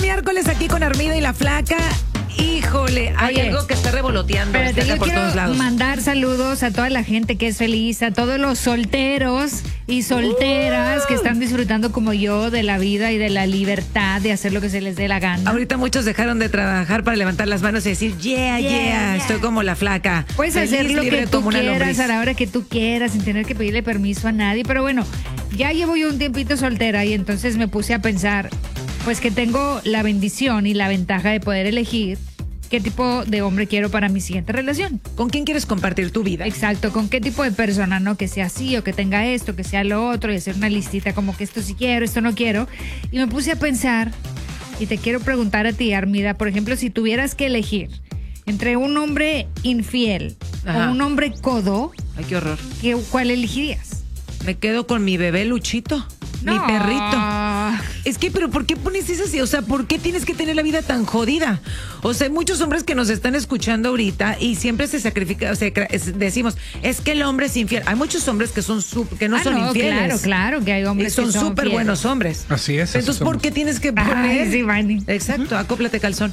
miércoles aquí con Armida y la Flaca. Híjole, hay Oye, algo que está revoloteando Espérate, yo por quiero todos lados. mandar saludos a toda la gente que es feliz, a todos los solteros y solteras que están disfrutando como yo de la vida y de la libertad de hacer lo que se les dé la gana. Ahorita muchos dejaron de trabajar para levantar las manos y decir, yeah, estoy como la Flaca. Puedes Feliz, hacer lo libre que tú como una quieras lombriz. a la hora que tú quieras sin tener que pedirle permiso a nadie. Pero bueno, ya llevo yo un tiempito soltera y entonces me puse a pensar, pues que tengo la bendición y la ventaja de poder elegir qué tipo de hombre quiero para mi siguiente relación. ¿Con quién quieres compartir tu vida? Exacto, con qué tipo de persona, ¿no? Que sea así o que tenga esto, que sea lo otro y hacer una listita como que esto sí quiero, esto no quiero. Y me puse a pensar y te quiero preguntar a ti, Armida, por ejemplo, si tuvieras que elegir entre un hombre infiel Ajá. o un hombre codo, Ay, qué horror. ¿cuál elegirías? Me quedo con mi bebé Luchito, mi No. perrito. Es que, pero ¿por qué pones eso así? O sea, ¿por qué tienes que tener la vida tan jodida? O sea, hay muchos hombres que nos están escuchando ahorita y siempre se sacrifica, o sea, decimos, es que el hombre es infiel. Hay muchos hombres que son que no son infieles. Claro, que hay hombres Y son que son súper fieles. buenos hombres. Así es. Entonces, ¿por qué tienes que poner? Ay, sí, Manny. Exacto, acóplate calzón.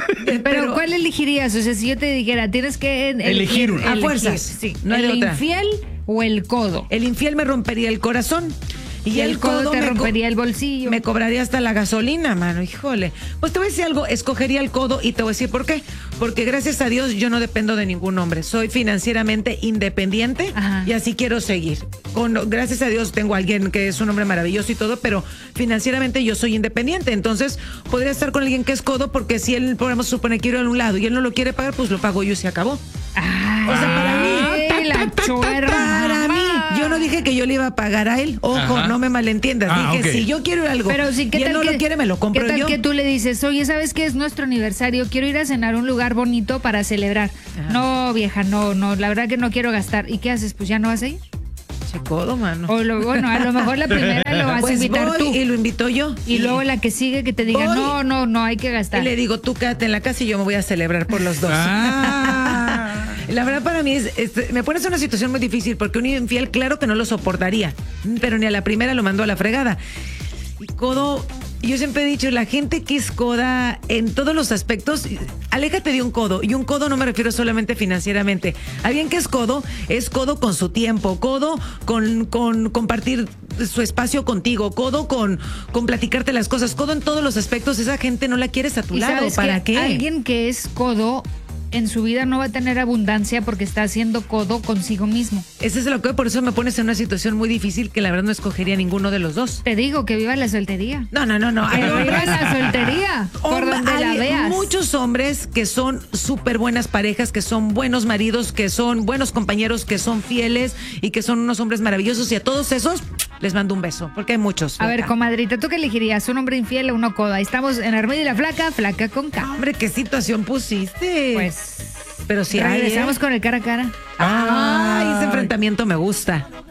Pero ¿cuál elegirías? O sea, si yo te dijera, tienes que Elegir uno. A fuerzas. Sí, No hay de el otra. infiel o el codo. El infiel me rompería el corazón. Y el codo te rompería el bolsillo. Me cobraría hasta la gasolina, mano, híjole. Pues te voy a decir algo, escogería el codo y te voy a decir por qué. Porque gracias a Dios yo no dependo de ningún hombre. Soy financieramente independiente. Ajá. Y así quiero seguir. Gracias a Dios tengo a alguien que es un hombre maravilloso y todo, pero financieramente yo soy independiente. Entonces podría estar con alguien que es codo porque si él, por ejemplo, se supone que quiero ir a un lado y él no lo quiere pagar, pues lo pago yo y se acabó. Ay, O sea, para mí, la chorra. Para mí, yo no dije que yo le iba a pagar a él. Ojo, Ajá. no me malentiendas. Dije, ok. si yo quiero algo Pero sí, ¿qué y él tal no que, lo quiere, me lo compro ¿qué tal yo. que tú le dices, oye, ¿sabes qué es nuestro aniversario? Quiero ir a cenar a un lugar bonito para celebrar. Ajá. No, vieja, no, la verdad que no quiero gastar. ¿Y qué haces? Pues ya no vas a ir. Che codo, mano. Bueno, a lo mejor la primera lo vas Pues a invitar voy tú. y lo invito yo. Y luego la que sigue que te diga, Voy. no, hay que Y gastar. le digo, tú quédate en la casa y yo me voy a celebrar por los dos. La verdad para mí me pones en una situación muy difícil porque un infiel claro que no lo soportaría, pero ni a la primera lo mandó a la fregada. Y codo, yo siempre he dicho, la gente que es coda en todos los aspectos, aléjate de un codo. Y un codo no me refiero solamente financieramente. Alguien que es codo con su tiempo, codo con compartir su espacio contigo, codo con platicarte las cosas, codo en todos los aspectos. Esa gente no la quieres a tu ¿Y lado. sabes ¿Para que qué? alguien que es codo en su vida no va a tener abundancia porque está haciendo codo consigo mismo? Eso es lo que por eso me pones en una situación muy difícil que la verdad no escogería ninguno de los dos. Te digo que viva la soltería. No. Que viva la soltería, por donde la Hay veas. muchos hombres que son súper buenas parejas, que son buenos maridos, que son buenos compañeros, que son fieles y que son unos hombres maravillosos. Y a todos esos les mando un beso, porque hay muchos. A ver, Flaca. comadrita, ¿tú qué elegirías? ¿Un hombre infiel o uno codo? Ahí estamos en Armida y la Flaca, Flaca con K. Hombre, ¿qué situación pusiste? Pues, pero si hay, regresamos con el cara a cara. Ay, ese enfrentamiento me gusta.